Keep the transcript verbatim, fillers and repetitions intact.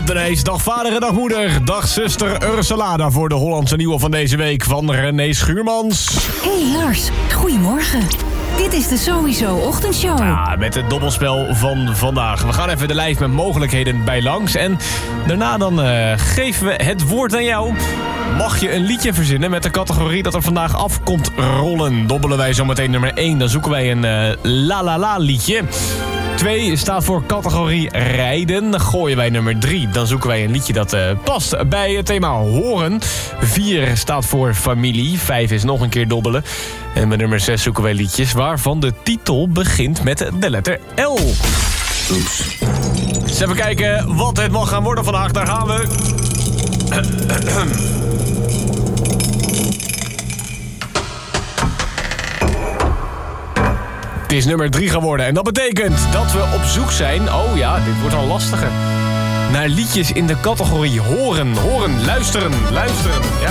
Denise. Dag vader en dag moeder. Dag zuster Ursula voor de Hollandse nieuwe van deze week van René Schuurmans. Hey Lars, goedemorgen. Dit is de Sowieso Ochtendshow. Ja, met het dobbelspel van vandaag. We gaan even de lijst met mogelijkheden bij langs. En daarna dan uh, geven we het woord aan jou. Mag je een liedje verzinnen met de categorie dat er vandaag af komt rollen? Dobbelen wij zometeen nummer één. Dan zoeken wij een uh, la la la liedje. twee staat voor categorie rijden. Dan gooien wij nummer drie. Dan zoeken wij een liedje dat uh, past bij het thema horen. vier staat voor familie. vijf is nog een keer dobbelen. En bij nummer zes zoeken wij liedjes waarvan de titel begint met de letter L. Oeps. Eens even kijken wat het mag gaan worden vandaag. Daar gaan we. Het is nummer drie geworden en dat betekent dat we op zoek zijn... Oh ja, dit wordt al lastiger. Naar liedjes in de categorie horen. Horen, luisteren, luisteren. Ja.